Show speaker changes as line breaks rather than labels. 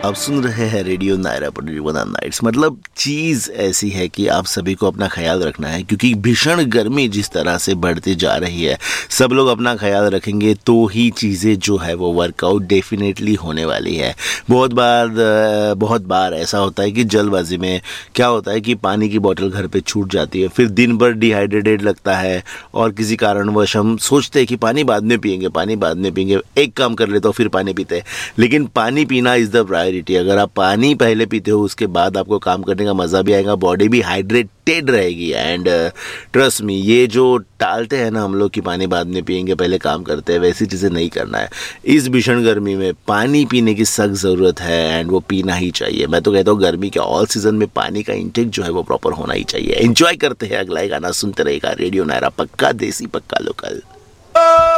आप सुन रहे हैं रेडियो नायरा पर नाइट्स। मतलब चीज़ ऐसी है कि आप सभी को अपना ख्याल रखना है, क्योंकि भीषण गर्मी जिस तरह से बढ़ती जा रही है, सब लोग अपना ख्याल रखेंगे तो ही चीज़ें जो है वो वर्कआउट डेफिनेटली होने वाली है। बहुत बार ऐसा होता है कि जल्दबाजी में क्या होता है कि पानी की बोतल घर पे छूट जाती है, फिर दिन भर डिहाइड्रेटेड लगता है और किसी कारणवश हम सोचते हैं कि पानी बाद में पियेंगे, एक काम कर लेते हो फिर पानी पीते हैं। लेकिन पानी पीना इज़ द प्रायोरिटी। अगर आप पानी पहले पीते हो उसके बाद आपको काम करने का मज़ा भी आएगा, बॉडी भी हाइड्रेटेड रहेगी। एंड ट्रस्ट मी, ये जो टालते हैं ना हम लोग कि पानी बाद में पियेंगे पहले काम करते हैं, वैसी चीज़ें नहीं करना है। इस भीषण गर्मी में पानी पीने की सख्त ज़रूरत है एंड वो पीना ही चाहिए। मैं तो कहता हूँ गर्मी के ऑल सीजन में पानी का इंटेक जो है वो प्रॉपर होना ही चाहिए। एंजॉय करते हैं, अगला गाना सुनते रहेगा रेडियो नायरा, पक्का देसी पक्का लोकल।